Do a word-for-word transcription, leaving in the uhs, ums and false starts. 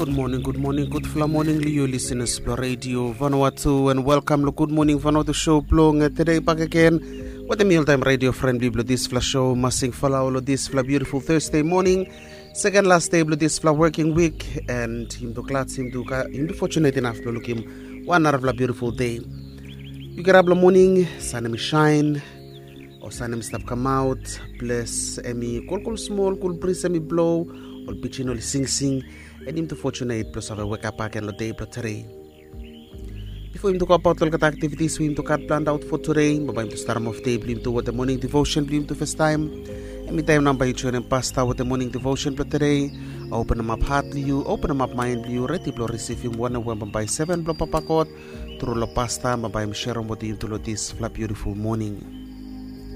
Good morning, good morning, good fla morning, Leo listeners, Blo Radio Vanuatu, and welcome to Good Morning Vanuatu Show, Plong. Today back again with the mealtime radio friendly Blo this fla show, Masing Falaulo this fla beautiful Thursday morning, second last day Blo this fla working week, and him to glad him to him to fortunate enough to look him one out of a beautiful day. You get up the morning, sun me shine, or sun stop come out, bless emi cool cool small, cool breeze emi blow. Or pitching or sing sing, and him to fortunate plus have a wake up and the day but today. Before him to go about all the activities, we him to cut planned out for today, but him to start him off day, him to what the morning devotion, him to first time. Every time number you turn and pasta with the morning devotion but today. Open them up heart to you, open them up mind to you, ready to receive him one and one by seven blow papakot, through the pasta, but by him share him with him to this flat beautiful morning.